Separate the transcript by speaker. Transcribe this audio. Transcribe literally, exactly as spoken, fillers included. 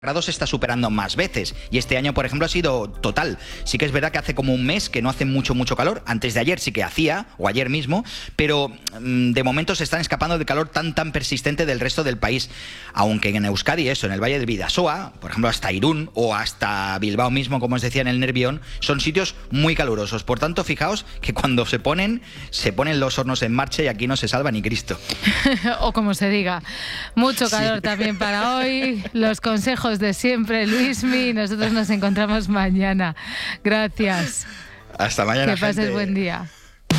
Speaker 1: grados se está superando más veces y este año, por ejemplo, ha sido total. Sí que es verdad que hace como un mes que no hace mucho, mucho calor. Antes de ayer sí que hacía, o ayer mismo, pero mmm, de momento se están escapando del calor tan, tan persistente del resto del país. Aunque en Euskadi, eso, en el Valle del Bidasoa, por ejemplo, hasta Irún o hasta Bilbao mismo, como os decía, en el Nervión, son sitios muy calurosos. Por tanto, fijaos que cuando se ponen, se ponen los hornos en marcha y aquí no se salva ni Cristo.
Speaker 2: O como se diga. Mucho calor sí. También para hoy. Los consejos de siempre, Luismi. Nosotros nos encontramos mañana. Gracias.
Speaker 1: Hasta mañana.
Speaker 2: Que pases
Speaker 1: gente.
Speaker 2: Buen día.